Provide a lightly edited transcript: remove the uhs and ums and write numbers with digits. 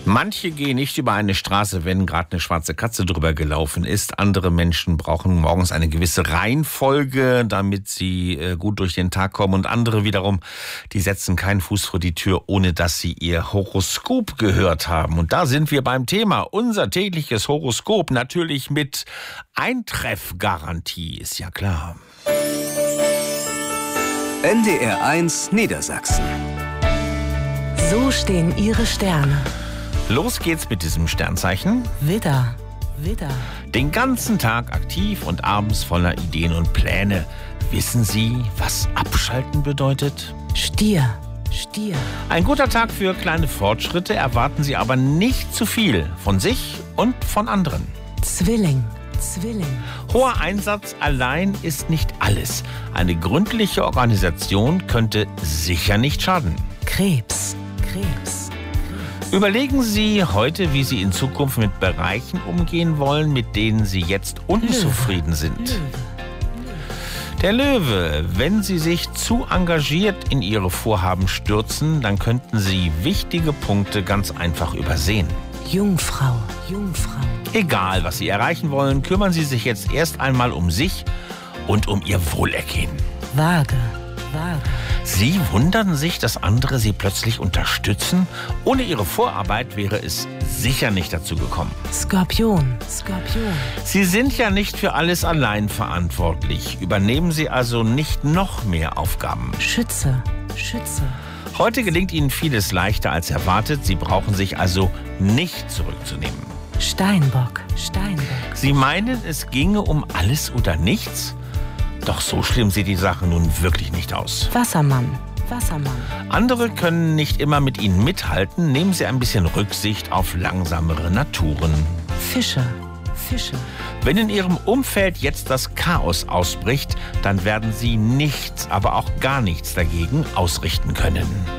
Manche gehen nicht über eine Straße, wenn gerade eine schwarze Katze drüber gelaufen ist. Andere Menschen brauchen morgens eine gewisse Reihenfolge, damit sie gut durch den Tag kommen. Und andere wiederum, die setzen keinen Fuß vor die Tür, ohne dass sie ihr Horoskop gehört haben. Und da sind wir beim Thema. Unser tägliches Horoskop, natürlich mit Eintreffgarantie, ist ja klar. NDR 1 Niedersachsen. So stehen Ihre Sterne. Los geht's mit diesem Sternzeichen. Widder, Widder. Den ganzen Tag aktiv und abends voller Ideen und Pläne. Wissen Sie, was Abschalten bedeutet? Stier, Stier. Ein guter Tag für kleine Fortschritte, erwarten Sie aber nicht zu viel von sich und von anderen. Zwilling, Zwilling. Hoher Einsatz allein ist nicht alles. Eine gründliche Organisation könnte sicher nicht schaden. Krebs, Krebs. Überlegen Sie heute, wie Sie in Zukunft mit Bereichen umgehen wollen, mit denen Sie jetzt unzufrieden sind. Der Löwe, wenn Sie sich zu engagiert in Ihre Vorhaben stürzen, dann könnten Sie wichtige Punkte ganz einfach übersehen. Jungfrau, Jungfrau. Egal, was Sie erreichen wollen, kümmern Sie sich jetzt erst einmal um sich und um Ihr Wohlergehen. Waage, Waage. Sie wundern sich, dass andere Sie plötzlich unterstützen? Ohne Ihre Vorarbeit wäre es sicher nicht dazu gekommen. Skorpion, Skorpion. Sie sind ja nicht für alles allein verantwortlich. Übernehmen Sie also nicht noch mehr Aufgaben. Schütze, Schütze. Heute gelingt Ihnen vieles leichter als erwartet. Sie brauchen sich also nicht zurückzunehmen. Steinbock, Steinbock. Sie meinen, es ginge um alles oder nichts? Doch so schlimm sieht die Sache nun wirklich nicht aus. Wassermann, Wassermann. Andere können nicht immer mit Ihnen mithalten. Nehmen Sie ein bisschen Rücksicht auf langsamere Naturen. Fische, Fische. Wenn in Ihrem Umfeld jetzt das Chaos ausbricht, dann werden Sie nichts, aber auch gar nichts dagegen ausrichten können.